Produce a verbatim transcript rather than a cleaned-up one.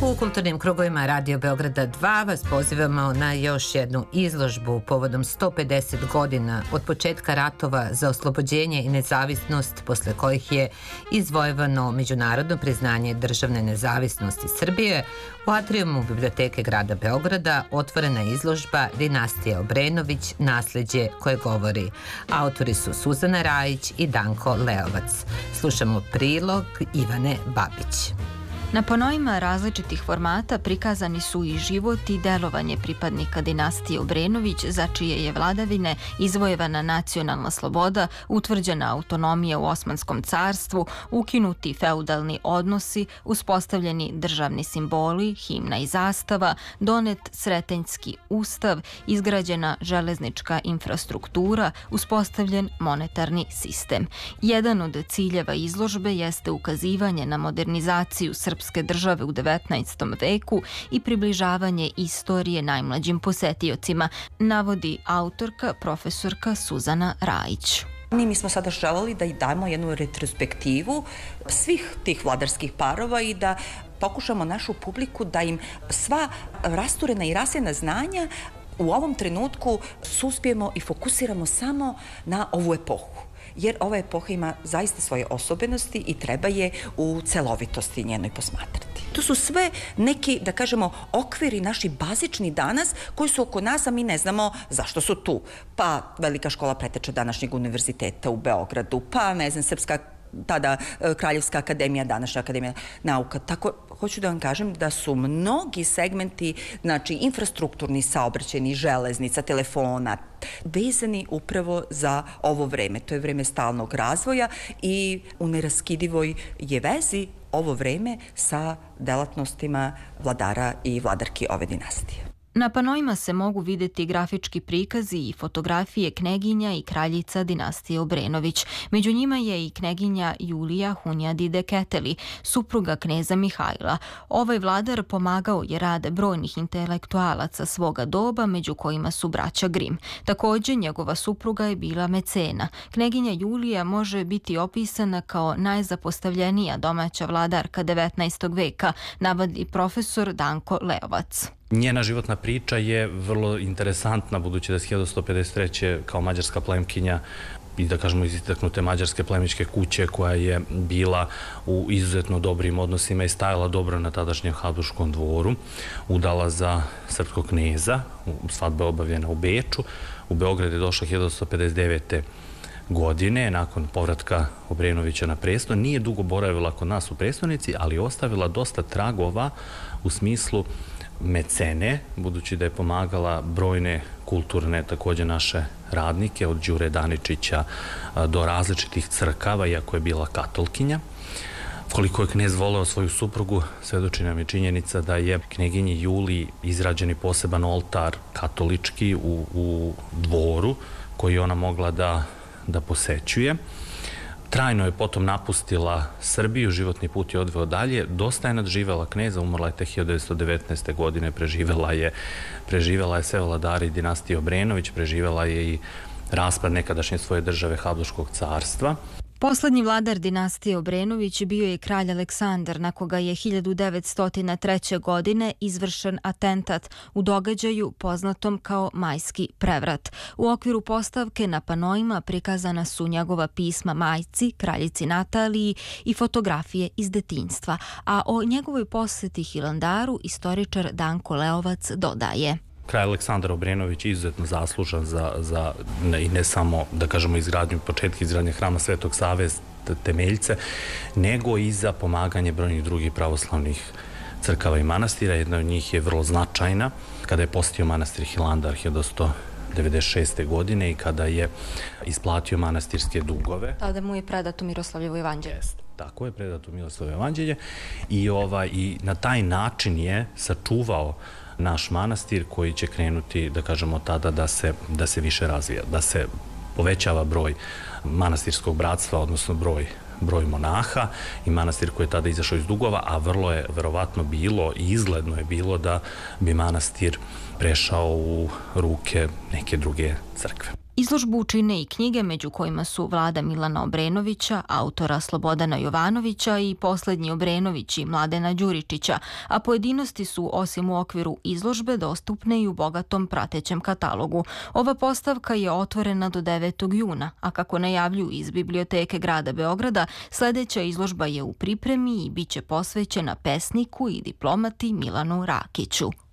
U kulturnim krugovima Radio Beograda dva vas pozivamo na još jednu izložbu povodom sto pedeset godina od početka ratova za oslobođenje i nezavisnost, posle kojih je izvojevano međunarodno priznanje državne nezavisnosti Srbije. U atrijumu Biblioteke grada Beograda otvorena je izložba Dinastija Obrenović, nasleđe koje govori. Autori su Suzana Rajić i Danko Leovac. Slušamo prilog Ivane Babić. Na panoima različitih formata prikazani su i život i delovanje pripadnika dinastije Obrenović, za čije je vladavine izvojevana nacionalna sloboda, utvrđena autonomija u Osmanskom carstvu, ukinuti feudalni odnosi, uspostavljeni državni simboli, himna i zastava, donet Sretenjski ustav, izgrađena železnička infrastruktura, uspostavljen monetarni sistem. Jedan od ciljeva izložbe jeste ukazivanje na modernizaciju srpske države u devetnaestom veku i približavanje istorije najmlađim posetiocima, navodi autorka profesorka Suzana Rajić. Mi smo sada želeli da i dajemo jednu retrospektivu svih tih vladarskih parova i da pokušamo našu publiku da im sva rasturena i rasijena znanja u ovom trenutku suspijemo i fokusiramo samo na ovu epohu. Jer ova epoha ima zaista svoje osobenosti i treba je u celovitosti njenoj posmatrati. To su sve neki, da kažemo, okviri naši bazični danas koji su oko nas, a mi ne znamo zašto su tu. Pa Velika škola preteča današnjeg univerziteta u Beogradu, pa ne znam, Srpska tada Kraljevska akademija, današnja akademija nauka. Tako, hoću da vam kažem da su mnogi segmenti, znači infrastrukturni, saobraćajni, železnica, telefona, vezani upravo za ovo vreme. To je vreme stalnog razvoja i u neraskidivoj je vezi ovo vreme sa delatnostima vladara i vladarki ove dinastije. Na panoima se mogu videti grafički prikazi i fotografije kneginja i kraljica dinastije Obrenović. Među njima je i kneginja Julija Hunjadide Keteli, supruga kneza Mihajla. Ovaj vladar pomagao je rad brojnih intelektualaca svoga doba, među kojima su braća Grim. Također, njegova supruga je bila mecena. Kneginja Julija može biti opisana kao najzapostavljenija domaća vladarka devetnaestog veka, navodi profesor Danko Leovac. Njena životna priča je vrlo interesantna, budući da je hiljadu sto pedeset treće kao mađarska plemkinja i da kažemo iz istaknute mađarske plemićke kuće koja je bila u izuzetno dobrim odnosima i stajala dobro na tadašnjem Habsburškom dvoru, udala za srpskog kneza, svadba je obavljena u Beču, u Beograd je došla hiljadu sto pedeset devete godine, nakon povratka Obrenovića na presto. Nije dugo boravila kod nas u prestonici, ali ostavila dosta tragova u smislu mecene, budući da je pomagala brojne kulturne, također naše radnike, od Đure Daničića do različitih crkava, iako je bila katolkinja. Koliko je knez voleo svoju suprugu, svedoči nam je činjenica da je kneginji Juliji izrađeni poseban oltar katolički u, u dvoru, koji je ona mogla da, da posećuje. Trajno je potom napustila Srbiju, životni put je odveo dalje, dosta je nadživela kneza, umrla je te hiljadu devetsto devetnaeste. godine, preživela je, preživela je sve vladari dinastije Obrenović, preživela je i raspad nekadašnje svoje države Habsburškog carstva. Poslednji vladar dinastije Obrenović bio je kralj Aleksandar, na koga je hiljadu devetsto treće. godine izvršen atentat u događaju poznatom kao Majski prevrat. U okviru postavke na panoima prikazana su njegova pisma majci, kraljici Nataliji i fotografije iz detinjstva, a o njegovoj poseti Hilandaru istoričar Danko Leovac dodaje. Kralj Aleksandar Obrenović je izuzetno zaslužan za, za ne, i ne samo, da kažemo, izgradnju, početka izgradnje hrama Svetog Save temeljce, nego i za pomaganje brojnih drugih pravoslavnih crkava i manastira. Jedna od njih je vrlo značajna, kada je posjetio manastir Hilandar hiljadu sto devedeset šeste. godine i kada je isplatio manastirske dugove. Tada mu je predato Miroslavljevo evanđelje. Jest, tako je, predato Miroslavljevo evanđelje i, ovaj, i na taj način je sačuvao naš manastir koji će krenuti, da kažemo, tada da se, da se više razvija, da se povećava broj manastirskog bratstva, odnosno broj, broj monaha i manastir koji je tada izašao iz dugova, a vrlo je verovatno bilo i izgledno je bilo da bi manastir prešao u ruke neke druge crkve. Izložbu čine i knjige među kojima su Vlada Milana Obrenovića, autora Slobodana Jovanovića i Poslednji Obrenović i Mladena Đuričića, a pojedinosti su osim u okviru izložbe dostupne i u bogatom pratećem katalogu. Ova postavka je otvorena do devetog juna, a kako najavljuju iz Biblioteke grada Beograda, sledeća izložba je u pripremi i bit će posvećena pesniku i diplomati Milanu Rakiću.